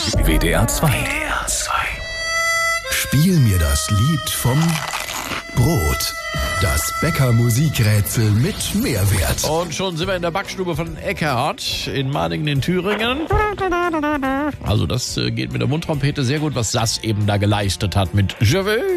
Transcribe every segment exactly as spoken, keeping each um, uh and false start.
W D R zwei. Spiel mir das Lied vom Brot. Das Bäcker-Musikrätsel mit Mehrwert. Und schon sind wir in der Backstube von Eckhardt in Malingen in Thüringen. Also das äh, geht mit der Mundtrompete sehr gut, was Sass eben da geleistet hat mit Je veux.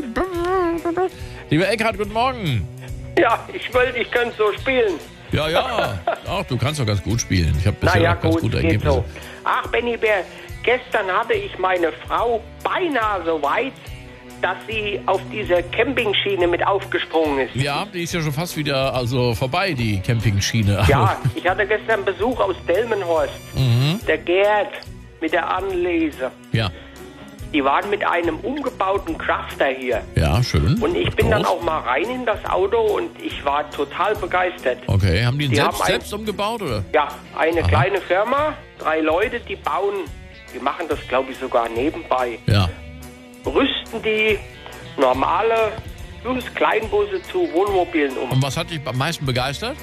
Lieber Eckhardt, guten Morgen. Ja, ich wollte, ich könnte so spielen. Ja, ja. Ach, du kannst doch ganz gut spielen. Ich habe bisher Naja, auch ganz gut, gute geht Ergebnisse. so. Ach, Benny Bär, gestern hatte ich meine Frau beinahe so weit, dass sie auf diese Campingschiene mit aufgesprungen ist. Ja, die ist ja schon fast wieder also vorbei, die Campingschiene. Ja, ich hatte gestern Besuch aus Delmenhorst. Mhm. Der Gerd mit der Anlese. Ja, Die waren mit einem umgebauten Crafter hier. ja, schön. Und ich bin dann Groß. auch mal rein in das Auto und ich war total begeistert. Okay, haben die ihn Die selbst, haben ein- selbst umgebaut, oder? Ja, eine Aha. kleine Firma, drei Leute, die bauen, die machen das, glaube ich, sogar nebenbei. Ja. Rüsten die normale Kleinbusse zu Wohnmobilen um. Und was hat dich am meisten begeistert?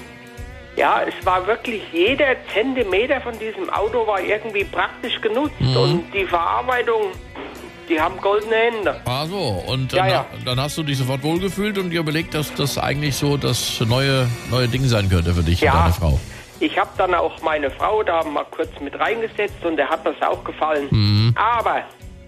Ja, es war wirklich, jeder Zentimeter von diesem Auto war irgendwie praktisch genutzt Mhm. und die Verarbeitung, die haben goldene Hände. Ah so, und Ja, dann, ja. dann hast du dich sofort wohlgefühlt und dir überlegt, dass das eigentlich so das neue, neue Ding sein könnte für dich Ja. und deine Frau. Ich habe dann auch meine Frau da mal kurz mit reingesetzt und der hat das auch gefallen. Mhm. Aber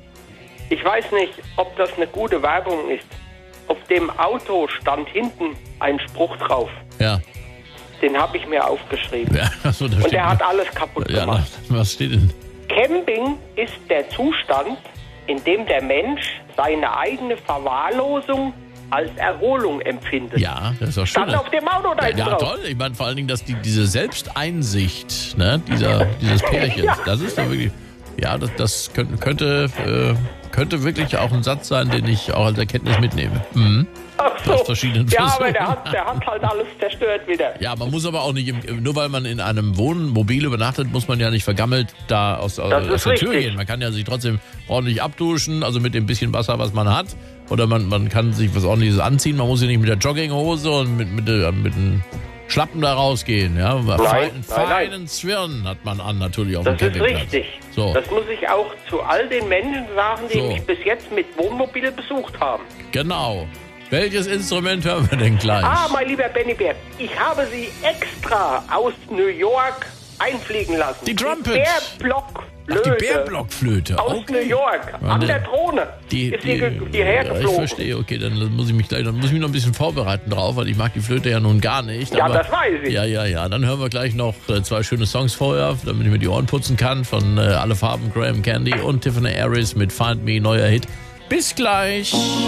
ich weiß nicht, ob das eine gute Werbung ist. Auf dem Auto stand hinten ein Spruch drauf. Ja. Den habe ich mir aufgeschrieben. Ja, achso, da Und steht der hat alles kaputt ja, gemacht. was steht denn? Camping ist der Zustand, in dem der Mensch seine eigene Verwahrlosung als Erholung empfindet. Ja, das ist doch schön. Stand auf dem Auto da Ja, ja, drauf. toll. Ich meine vor allen Dingen, dass die, diese Selbsteinsicht, ne, dieser, dieses Pärchens, Ja. das ist doch wirklich, ja, das, das könnte, könnte, äh, könnte wirklich auch ein Satz sein, den ich auch als Erkenntnis mitnehme. Mhm. Ach so. Aus verschiedenen Ja, aber Versuchen. der hat, der hat halt alles zerstört wieder. Ja, man muss aber auch nicht, im, nur weil man in einem Wohnmobil übernachtet, muss man ja nicht vergammelt da aus, aus Das ist der Tür richtig. gehen. Man kann ja sich trotzdem ordentlich abduschen, also mit dem bisschen Wasser, was man hat. Oder man, man kann sich was Ordentliches anziehen. Man muss ja nicht mit der Jogginghose und mit, mit, der- mit den Schlappen da rausgehen. Ja? Feinen, nein, nein. feinen Zwirn hat man an, natürlich auf Das dem ist Campingplatz. richtig. So, Das muss ich auch zu all den Menschen sagen, die So. mich bis jetzt mit Wohnmobil besucht haben. genau. Welches Instrument hören wir denn gleich? Ah, mein lieber Benny Bär, ich habe Sie extra aus New York einfliegen lassen. Die Trumpet. Bärblockflöte. Ach, die Bärblockflöte. Aus Okay. New York. Ja, An ne. der Drohne. Die, ist die, sie ge- hierher ja, ich geflogen. verstehe, okay, dann muss ich mich gleich, dann muss ich mich noch ein bisschen vorbereiten drauf, weil ich mag die Flöte ja nun gar nicht. Ja, aber, das weiß ich. Ja, ja, ja. Dann hören wir gleich noch äh, zwei schöne Songs vorher, damit ich mir die Ohren putzen kann, von äh, Alle Farben, Graham Candy und Tiffany Harris mit Find Me, neuer Hit. Bis gleich.